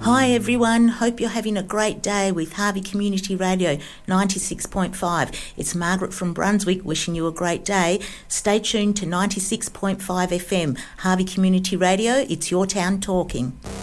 Hi everyone, hope you're having a great day with Harvey Community Radio 96.5. It's Margaret from Brunswick wishing you a great day. Stay tuned to 96.5 FM, Harvey Community Radio, it's your town talking.